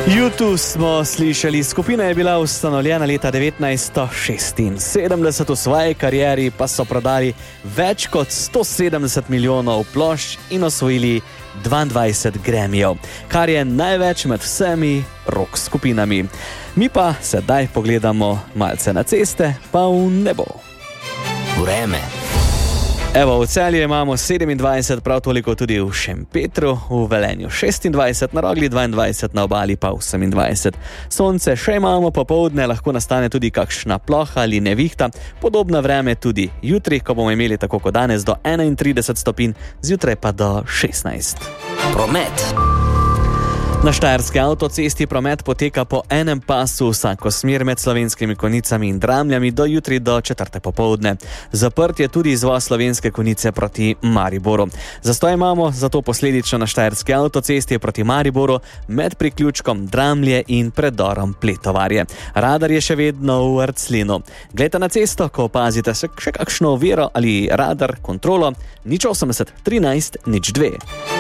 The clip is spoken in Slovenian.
U2 smo slišali, skupina je bila ustanovljena leta 1976, v svoji karieri pa so prodali več kot 170 milijonov plošč in osvojili 22 Grammyjev, kar je največ med vsemi rock skupinami. Mi pa sedaj pogledamo malce na ceste, pa v nebo. Vreme. Evo, v Celju imamo 27, prav toliko tudi v Šempetru, v Velenju 26, na Rogli 22, na Obali pa 28. Sonce še imamo, popoldne lahko nastane tudi kakšna ploha ali nevihta, podobno vreme tudi jutri, ko bomo imeli tako kot danes do 31 stopinj, zjutraj pa do 16. Promet. Na Štajerski avtocesti promet poteka po enem pasu vsako smer med Slovenskimi Konjicami in Dramljami do jutri do 4. popoldne. Zaprt je tudi izvoz Slovenske Konjice proti Mariboru. Zastoj imamo zato posledično na Štajerski avtocesti proti Mariboru med priključkom Dramlje in predorom Pletovarje. Radar je še vedno v Arclinu. Glejte na cesto, ko opazite še kakšno oviro ali radar kontrolo, 080 13 02.